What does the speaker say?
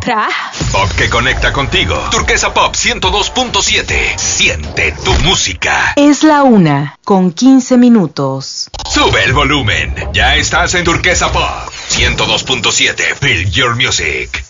otra. Pop que conecta contigo. Turquesa Pop 102.7. Siente tu música. Es la 1:15. Sube el volumen. Ya estás en Turquesa Pop 102.7. Feel your music.